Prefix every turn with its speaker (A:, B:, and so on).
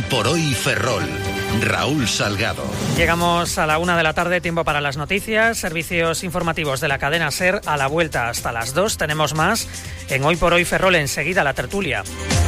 A: por Hoy Ferrol. Raúl Salgado.
B: Llegamos a la 1 de la tarde, tiempo para las noticias, servicios informativos de la cadena SER. A la vuelta hasta las 2 tenemos más en Hoy por Hoy Ferrol, enseguida la tertulia.